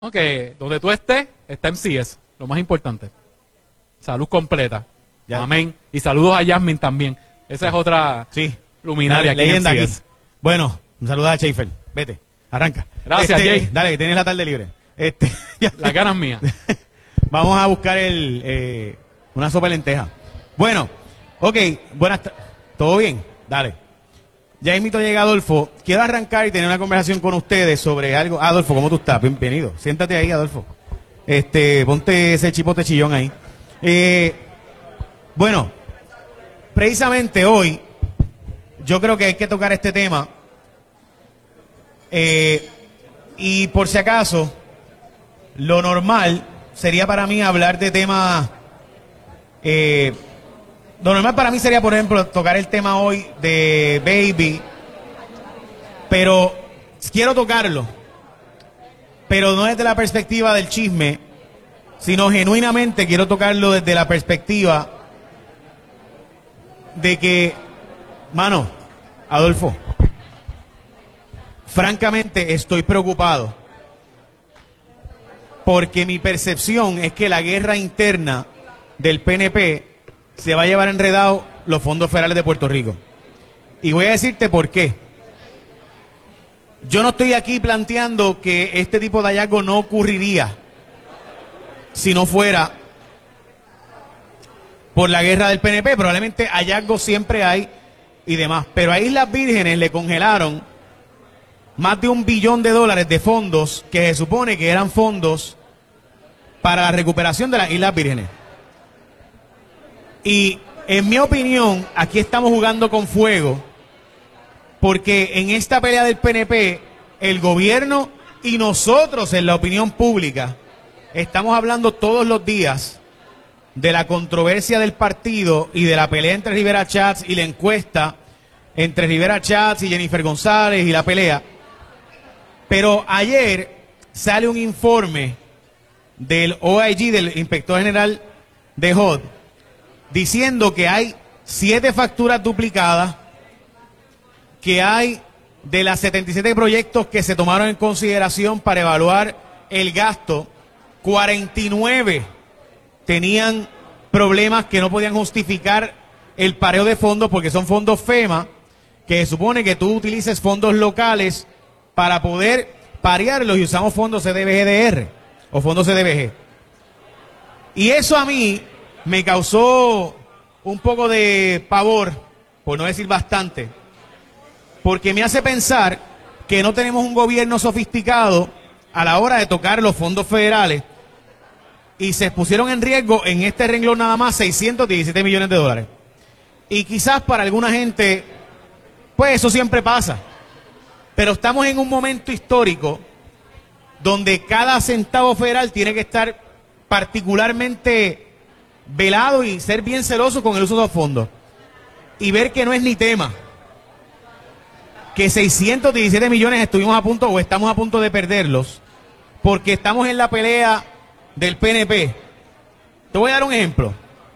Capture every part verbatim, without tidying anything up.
Ok, donde tú estés, está M C S, lo más importante. Salud completa. Ya. Amén. Y saludos a Yasmin también. Esa es otra Sí. luminaria Dale, aquí en leyenda M C aquí. S. Bueno, un saludo a Schaefer. Vete, arranca. Gracias, Este, Jay. Dale, que tienes la tarde libre. Este, ya. La cara es mía. Vamos a buscar el eh, una sopa de lenteja. Bueno, ok, buenas tardes. ¿Todo bien? Dale. Ya invito a llegar Adolfo. Quiero arrancar y tener una conversación con ustedes sobre algo. Adolfo, ¿cómo tú estás? Bienvenido. Siéntate ahí, Adolfo. Este, ponte ese chipote chillón ahí. Eh, bueno, precisamente hoy yo creo que hay que tocar este tema. Eh, y por si acaso, lo normal sería para mí hablar de temas... Eh, lo normal para mí sería, por ejemplo, tocar el tema hoy de Baby, pero quiero tocarlo, pero no desde la perspectiva del chisme, sino genuinamente quiero tocarlo desde la perspectiva de que, mano, Adolfo, francamente estoy preocupado, porque mi percepción es que la guerra interna del P N P se va a llevar enredado los fondos federales de Puerto Rico. Y voy a decirte por qué. Yo no estoy aquí planteando que este tipo de hallazgo no ocurriría si no fuera por la guerra del P N P. Probablemente hallazgos siempre hay y demás. Pero a Islas Vírgenes le congelaron más de un billón de dólares de fondos que se supone que eran fondos para la recuperación de las Islas Vírgenes. Y en mi opinión, aquí estamos jugando con fuego, porque en esta pelea del P N P, el gobierno y nosotros en la opinión pública estamos hablando todos los días de la controversia del partido y de la pelea entre Rivera Schatz y la encuesta entre Rivera Schatz y Jennifer González y la pelea. Pero ayer sale un informe del O I G, del Inspector General de H U D, diciendo que hay siete facturas duplicadas, que hay de las setenta y siete proyectos que se tomaron en consideración para evaluar el gasto, cuarenta y nueve tenían problemas que no podían justificar el pareo de fondos porque son fondos FEMA, que se supone que tú utilices fondos locales para poder parearlos y usamos fondos C D B G D R o fondos C D B G. Y eso a mí me causó un poco de pavor, por no decir bastante, porque me hace pensar que no tenemos un gobierno sofisticado a la hora de tocar los fondos federales y se pusieron en riesgo en este renglón nada más seiscientos diecisiete millones de dólares. Y quizás para alguna gente, pues eso siempre pasa, pero estamos en un momento histórico donde cada centavo federal tiene que estar particularmente velado y ser bien celoso con el uso de los fondos y ver que no es ni tema, que seiscientos diecisiete millones estuvimos a punto o estamos a punto de perderlos porque estamos en la pelea del P N P. Te voy a dar un ejemplo.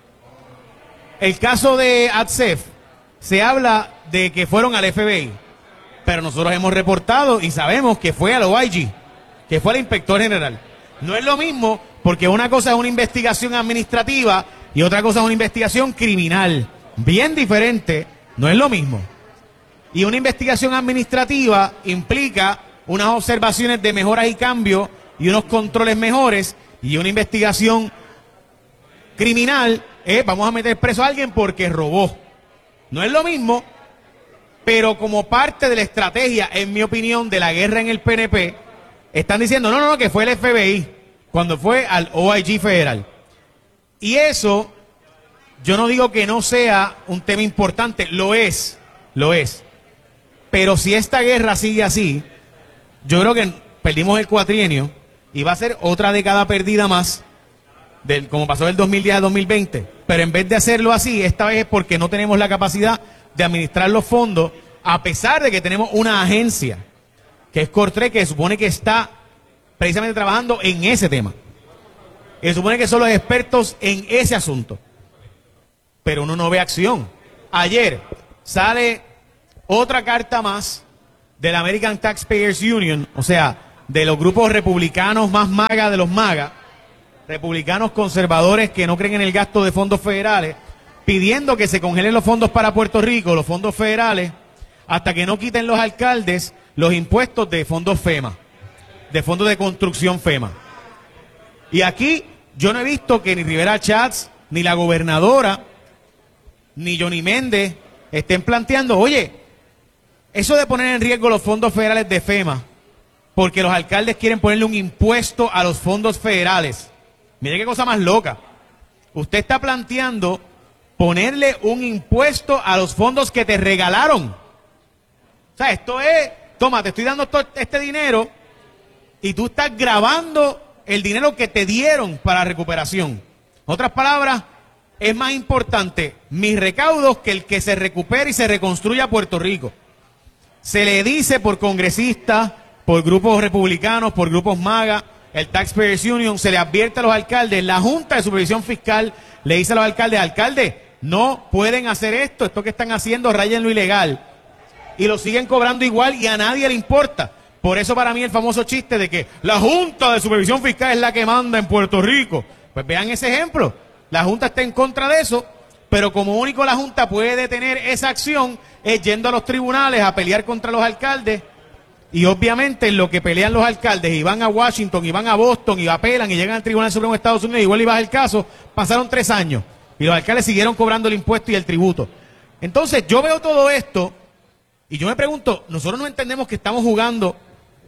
El caso de ADCEF, se habla de que fueron al F B I, pero nosotros hemos reportado y sabemos que fue al O I G, que fue al Inspector General. No es lo mismo, porque una cosa es una investigación administrativa y otra cosa es una investigación criminal. Bien diferente, no es lo mismo. Y una investigación administrativa implica unas observaciones de mejoras y cambios y unos controles mejores, y una investigación criminal es vamos a meter preso a alguien porque robó. No es lo mismo, pero como parte de la estrategia, en mi opinión, de la guerra en el P N P, están diciendo, no, no, no, que fue el F B I, cuando fue al O I G federal. Y eso, yo no digo que no sea un tema importante, lo es, lo es. Pero si esta guerra sigue así, yo creo que perdimos el cuatrienio y va a ser otra década perdida más, del, como pasó del dos mil diez a dos mil veinte. Pero en vez de hacerlo así, esta vez es porque no tenemos la capacidad de administrar los fondos, a pesar de que tenemos una agencia, que es Cortre, que supone que está precisamente trabajando en ese tema. Se supone que son los expertos en ese asunto. Pero uno no ve acción. Ayer sale otra carta más de la American Taxpayers Union, o sea, de los grupos republicanos más maga de los maga, republicanos conservadores que no creen en el gasto de fondos federales, pidiendo que se congelen los fondos para Puerto Rico, los fondos federales, hasta que no quiten los alcaldes los impuestos de fondos FEMA, de fondos de construcción FEMA. Y aquí yo no he visto que ni Rivera Schatz, ni la gobernadora, ni Johnny Méndez estén planteando, oye, eso de poner en riesgo los fondos federales de FEMA, porque los alcaldes quieren ponerle un impuesto a los fondos federales. Mire qué cosa más loca. Usted está planteando ponerle un impuesto a los fondos que te regalaron. O sea, esto es, toma, te estoy dando todo este dinero y tú estás grabando el dinero que te dieron para recuperación. En otras palabras, es más importante mis recaudos que el que se recupere y se reconstruya Puerto Rico. Se le dice por congresistas, por grupos republicanos, por grupos MAGA, el Taxpayers Union, se le advierte a los alcaldes, la Junta de Supervisión Fiscal le dice a los alcaldes, alcaldes, no pueden hacer esto, esto que están haciendo rayen lo ilegal. Y lo siguen cobrando igual y a nadie le importa. Por eso para mí el famoso chiste de que la Junta de Supervisión Fiscal es la que manda en Puerto Rico. Pues vean ese ejemplo. La Junta está en contra de eso, pero como único la Junta puede detener esa acción es yendo a los tribunales a pelear contra los alcaldes. Y obviamente en lo que pelean los alcaldes y van a Washington y van a Boston y apelan y llegan al Tribunal Supremo de Estados Unidos y igual y baja el caso, pasaron tres años y los alcaldes siguieron cobrando el impuesto y el tributo. Entonces yo veo todo esto y yo me pregunto, nosotros no entendemos que estamos jugando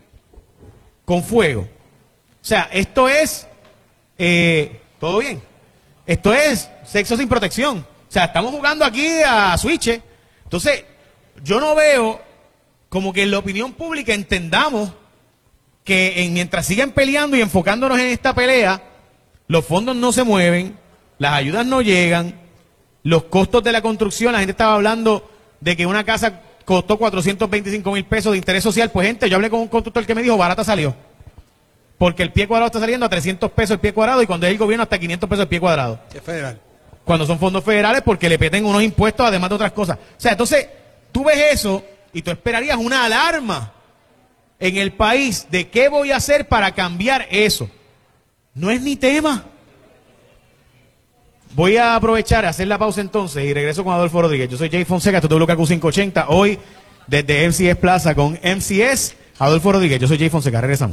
con fuego. O sea, esto es, eh, todo bien, esto es sexo sin protección. O sea, estamos jugando aquí a switch. Entonces, yo no veo como que en la opinión pública entendamos que en, mientras siguen peleando y enfocándonos en esta pelea, los fondos no se mueven, las ayudas no llegan, los costos de la construcción, la gente estaba hablando de que una casa costó cuatrocientos veinticinco mil pesos de interés social. Pues gente, yo hablé con un constructor que me dijo, barata salió. Porque el pie cuadrado está saliendo a trescientos pesos el pie cuadrado y cuando es el gobierno hasta quinientos pesos el pie cuadrado. Es federal. Cuando son fondos federales porque le peten unos impuestos además de otras cosas. O sea, entonces, tú ves eso y tú esperarías una alarma en el país de qué voy a hacer para cambiar eso. No es ni tema. Voy a aprovechar, a hacer la pausa entonces y regreso con Adolfo Rodríguez. Yo soy Jay Fonseca, esto es W K Q quinientos ochenta. Hoy desde M C S Plaza con M C S, Adolfo Rodríguez. Yo soy Jay Fonseca, regresamos.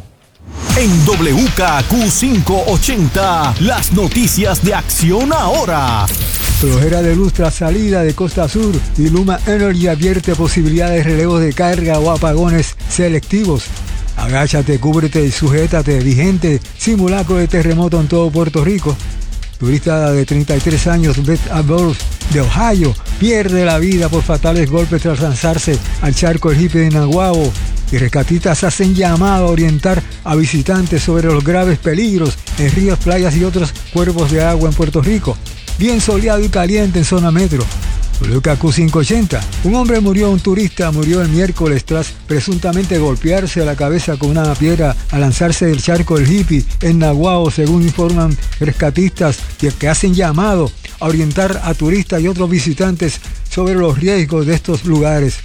En W K Q quinientos ochenta, las noticias de Acción Ahora. Flojera de luz tras salida de Costa Sur y Luma Energy advierte posibilidades de relevos de carga o apagones selectivos. Agáchate, cúbrete y sujétate. Vigente simulacro de terremoto en todo Puerto Rico. Turista de treinta y tres años, Beth Adolf, de Ohio, pierde la vida por fatales golpes tras lanzarse al charco El Jipe de Naguabo. Y rescatistas hacen llamado a orientar a visitantes sobre los graves peligros en ríos, playas y otros cuerpos de agua en Puerto Rico. Bien soleado y caliente en zona metro. W K Q quinientos ochenta. Un hombre murió, un turista murió el miércoles tras presuntamente golpearse a la cabeza con una piedra al lanzarse del charco El Jipe en Naguabo, según informan rescatistas que hacen llamado a orientar a turistas y otros visitantes sobre los riesgos de estos lugares.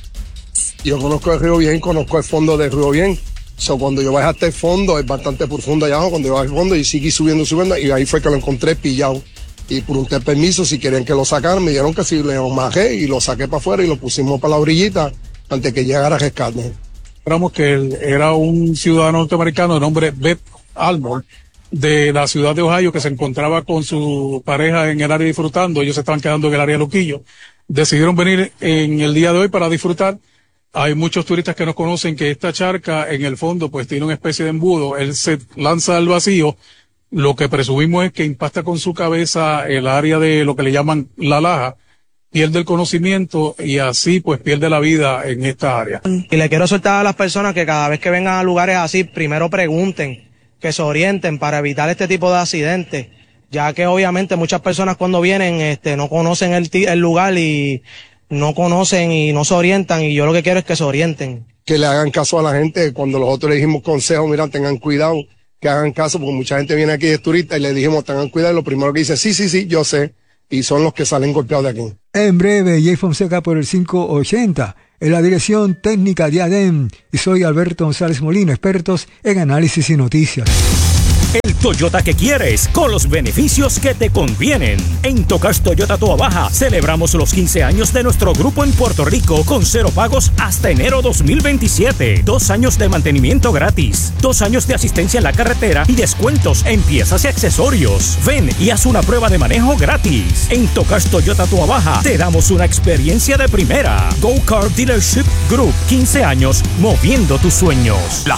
Yo conozco el río bien, conozco el fondo del río bien. So, cuando yo bajé hasta el fondo, es bastante profundo allá abajo, cuando yo bajé al fondo y seguí subiendo, subiendo, y ahí fue que lo encontré pillado. Y pregunté permiso si querían que lo sacaran, me dijeron que sí, le bajé y lo saqué para afuera y lo pusimos para la orillita antes que llegara a rescate. Esperamos que él era un ciudadano norteamericano de nombre Beth Almond, de la ciudad de Ohio, que se encontraba con su pareja en el área disfrutando. Ellos se estaban quedando en el área de Luquillo. Decidieron venir en el día de hoy para disfrutar. Hay muchos turistas que no conocen que esta charca en el fondo pues tiene una especie de embudo. Él se lanza al vacío. Lo que presumimos es que impacta con su cabeza el área de lo que le llaman la laja, pierde el conocimiento y así pues pierde la vida en esta área. Y le quiero soltar a las personas que cada vez que vengan a lugares así, primero pregunten, que se orienten para evitar este tipo de accidentes, ya que obviamente muchas personas cuando vienen este no conocen el, el lugar y no conocen y no se orientan, y yo lo que quiero es que se orienten. Que le hagan caso a la gente, cuando nosotros le dijimos consejos, mira, tengan cuidado, que hagan caso, porque mucha gente viene aquí de turista y le dijimos, tengan cuidado, y lo primero que dice, sí, sí, sí, yo sé, y son los que salen golpeados de aquí. En breve, Jay Fonseca por el quinientos ochenta. En la dirección técnica de A D E M, y soy Alberto González Molina, expertos en análisis y noticias. El Toyota que quieres, con los beneficios que te convienen. En Tocars Toyota Toa Baja, celebramos los quince años de nuestro grupo en Puerto Rico con cero pagos hasta enero dos mil veintisiete. Dos años de mantenimiento gratis, dos años de asistencia en la carretera y descuentos en piezas y accesorios. Ven y haz una prueba de manejo gratis. En Tocars Toyota Toa Baja, te damos una experiencia de primera. Go Car Dealership Group, quince años moviendo tus sueños. La